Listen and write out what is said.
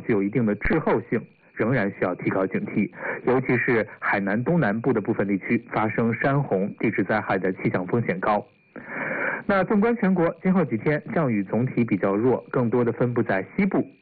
具有一定的滞后性，仍然需要提高警惕，尤其是海南东南部的部分地区发生山洪、地质灾害的气象风险高。那纵观全国，今后几天降雨总体比较弱，更多的分布在西部，